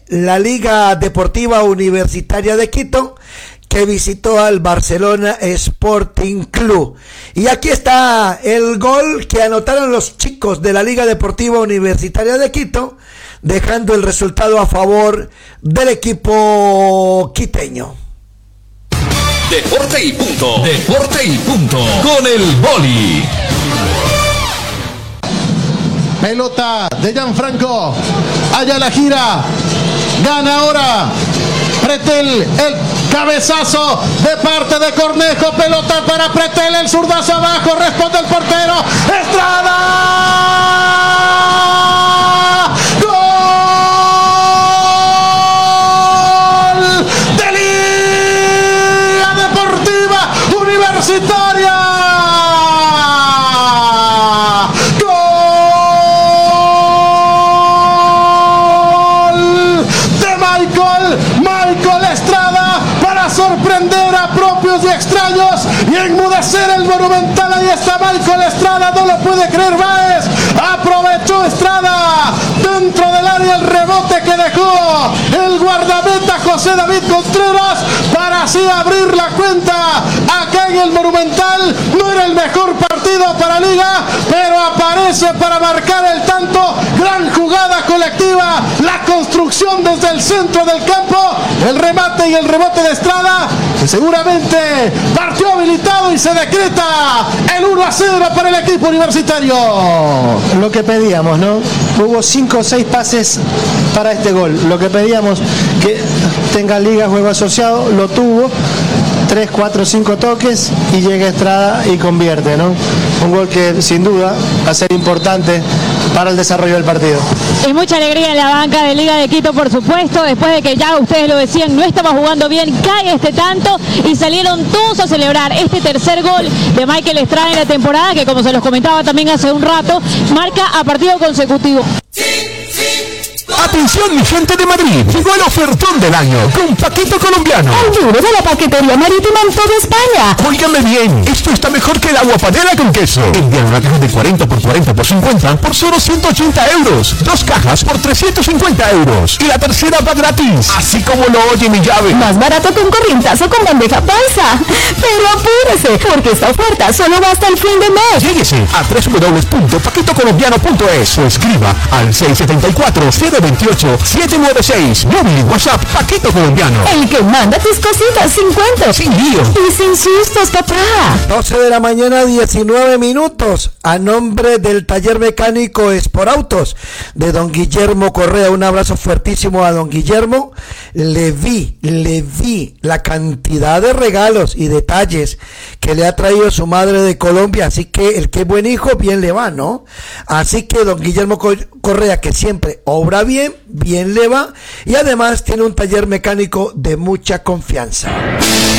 la Liga Deportiva Universitaria de Quito, que visitó al Barcelona Sporting Club. Y aquí está el gol que anotaron los chicos de la Liga Deportiva Universitaria de Quito, dejando el resultado a favor del equipo quiteño. Deporte y punto. Deporte y punto. Con el boli. Pelota de Gianfranco. Allá la gira. Gana ahora Pretel, el cabezazo de parte de Cornejo. Pelota para Pretel, el zurdazo abajo. Responde el portero. Estrada. ¡Gol! De Liga Deportiva Universitaria. Sorprender a propios y extraños y enmudecer el Monumental. Ahí está Michael Estrada, no lo puede creer Báez. Aprovechó Estrada dentro del área el rebote que dejó el guardameta José David Contreras para así abrir la cuenta acá en el Monumental. No era el mejor partido para Liga, pero aparece para marcar el tanto. Gran jugada colectiva, la construcción desde el centro del campo, el remate y el rebote de Estrada, que seguramente partió habilitado y se decreta el 1-0 para el equipo universitario. Lo que pedíamos, ¿no? Hubo 5 o 6 pases para este gol. Lo que pedíamos, que tenga Liga juego asociado, lo tuvo. 3, 4, 5 toques y llega Estrada y convierte, ¿no? Un gol que sin duda va a ser importante para el desarrollo del partido. Y mucha alegría en la banca de Liga de Quito, por supuesto, después de que ya ustedes lo decían, no estaba jugando bien, cae este tanto y salieron todos a celebrar este tercer gol de Michael Estrada en la temporada, que como se los comentaba también hace un rato, marca a partido consecutivo. Atención mi gente de Madrid, llegó el ofertón del año con Paquito Colombiano. El duro de la paquetería marítima en toda España. Óigame bien, esto está mejor que el agua panela con queso. Envían una caja de 40 por 40 por 50 por solo 180 euros. 2 cajas por 350 euros. Y la tercera va gratis, así como lo oye mi llave. Más barato que un corrientazo con bandeja paisa. Pero apúrese, porque esta oferta solo va hasta el fin de mes. Lléguese a www.paquitocolombiano.es o escriba al 674-028-796. Móvil, WhatsApp, Paquito Colombiano. El que manda tus cositas sin cuentos. Sin lío. Y sin sustos, papá. 12 de la mañana, 19 minutos. A nombre del taller mecánico Esporautos de don Guillermo Correa, un abrazo fuertísimo a don Guillermo. Le vi la cantidad de regalos y detalles que le ha traído su madre de Colombia, así que el que es buen hijo, bien le va, ¿no? Así que don Guillermo Correa, que siempre obra bien le va, y además tiene un taller mecánico de mucha confianza.